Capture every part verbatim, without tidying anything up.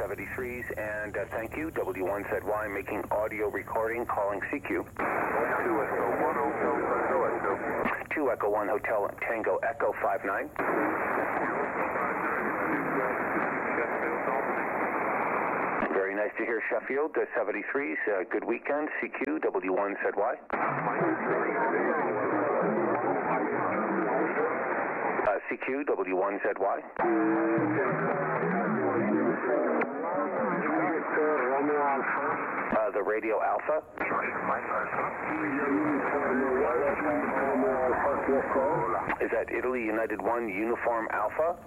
seventy-threes, and uh, thank you, W one Z Y, making audio recording, calling C Q. two Echo one Hotel Tango Echo five nine. Very nice to hear, Sheffield, uh, seventy-threes, uh, good weekend, C Q, W one Z Y. Uh, C Q, W one Z Y. Uh, the Radio Alpha. Is that Italy United one Uniform Alpha?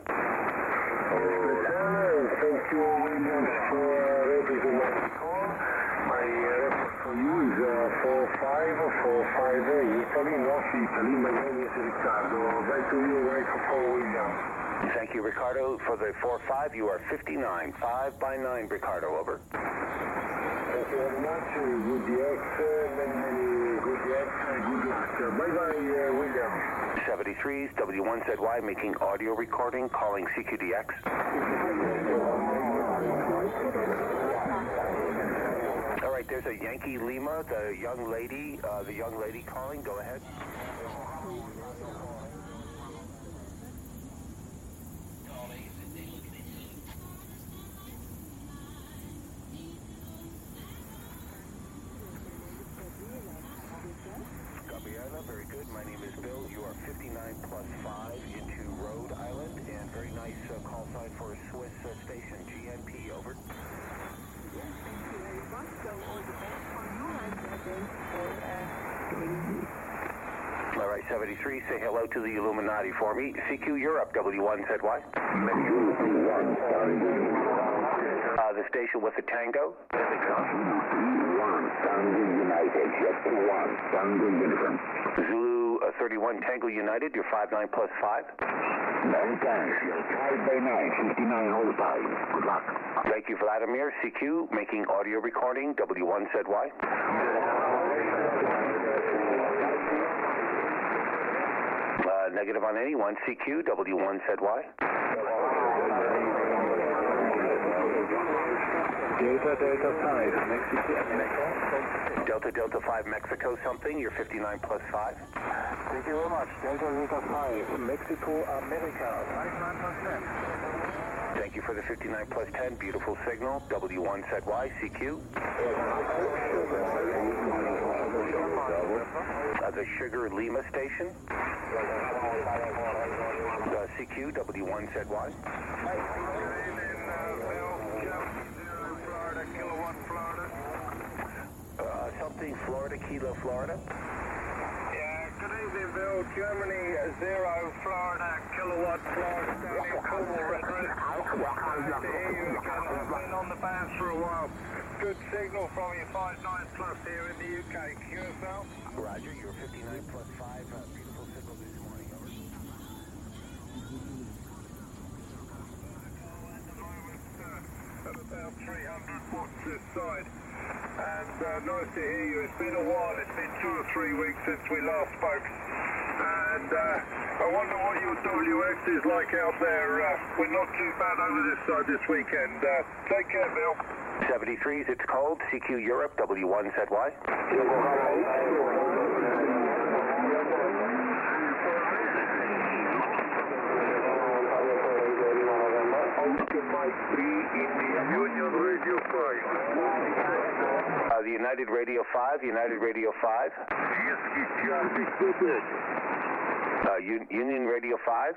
Thank you, Williams, for representing my call. My reference for you is four five four five Italy, North Italy. My name is Riccardo. Back to you, microphone, Williams. Thank you, Ricardo. For the four five, you are fifty-nine. five by nine, Ricardo, over. Thank you very much. Good D X, many, many good D X, good luck. Bye-bye, uh, Williams. seventy-threes, W one Z Y, making audio recording, calling C Q D X. All right, there's a Yankee Lima, the young lady, uh, the young lady calling. Go ahead. Gabriela, very good. My name is Bill. You are fifty-nine plus five into Rhode Island, and very nice uh, call sign for a Swiss uh, station, G N P, over. Yes, thank you very much. So all the best for you and uh, thanks for uh, All right, seventy-three, say hello to the Illuminati for me. C Q Europe, W one Z Y. Uh, the station with the Tango. Zulu uh, thirty-one Tango United, you're five nine plus five. Many thanks. five by nine, fifty-nine all five. Good luck. Thank you, Vladimir. C Q, making audio recording, W one Z Y. Uh, negative on anyone, C Q, W one Z Y. Delta, Delta five, Mexico, Mexico. Delta, Delta five, Mexico something, you're fifty-nine plus five. Thank you very much. Delta, Delta five, Mexico, America, five nine plus ten. Thank you for the fifty-nine plus ten, beautiful signal, W one Z Y, C Q. Uh, the Sugar Lima station. Uh, C Q, W one Z Y. Uh, something Florida, Kilo, Florida. Yeah, good evening, Bill. Germany, zero, Florida, kilowatt, Florida, Daniel Cornwall, Red Red. Nice to hear you again. I've been on the band for a while. Good signal from you, five nine plus here in the U K. Q S L? Roger, you're fifty-nine plus five, uh, beautiful signal this morning, over. At about three hundred watts this side. And uh, nice to hear you. It's been a while. It's been two or three weeks since we last spoke. And uh, I wonder what your W X is like out there. Uh, we're not too bad over this side this weekend. Uh, take care, Bill. seventy-threes, it's cold, C Q Europe, W one Z Y. Union Radio five. Uh, the United Radio five, United Radio five. Uh, Un- Union Radio five.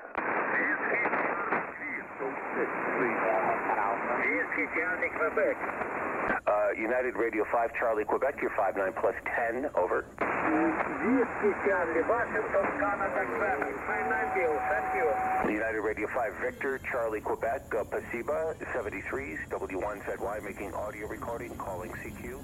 Quebec. Uh, United Radio five, Charlie, Quebec, you're five nine plus ten, over. Washington, Canada, Quebec. five nine Bill, thank you. United Radio five, Victor, Charlie, Quebec, uh, Pasiba, seventy-threes, W one Z Y, making audio recording, calling C Q.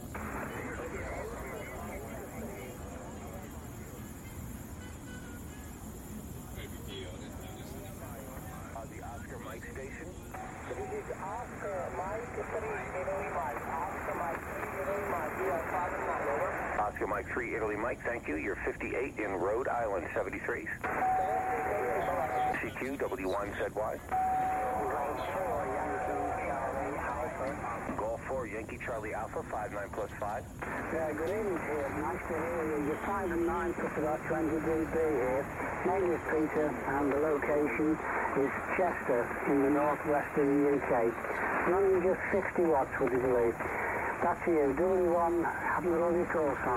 Uh, the Oscar Mike station. This is Oscar Mike three Italy Mike. Oscar Mike three Italy Mike. You are five nine, over. Oscar Mike three, Italy Mike, thank you. You're fifty-eight in Rhode Island, seventy-threes. C Q, W one Z Y. Yankee Charlie Alpha, five nine plus five. Yeah, good evening to you. Nice to hear you. You're five and nine plus about twenty dB here. My name is Peter and the location is Chester in the northwestern U K. Running just sixty watts, would you believe? Back to you. W one, haven't got all your call sign.